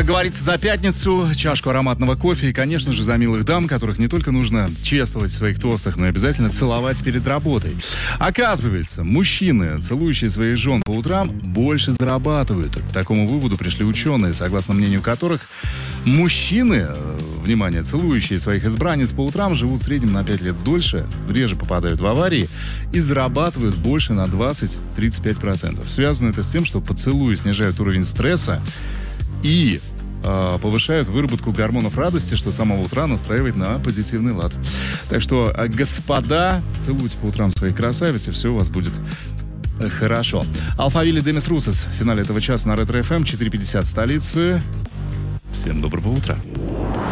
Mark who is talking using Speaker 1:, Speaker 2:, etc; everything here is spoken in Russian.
Speaker 1: как говорится, за пятницу, чашку ароматного кофе и, конечно же, за милых дам, которых не только нужно чествовать в своих тостах, но и обязательно целовать перед работой. Оказывается, мужчины, целующие своих жен по утрам, больше зарабатывают. К такому выводу пришли ученые, согласно мнению которых мужчины, внимание, целующие своих избранниц по утрам, живут в среднем на 5 лет дольше, реже попадают в аварии и зарабатывают больше на 20-35%. Связано это с тем, что поцелуи снижают уровень стресса и повышают выработку гормонов радости, что с самого утра настраивает на позитивный лад. Так что, господа, целуйте по утрам своих красавиц, и все у вас будет хорошо. Алфавили Демис Русос в финале этого часа на Ретро FM 4:50 в столице. Всем доброго утра.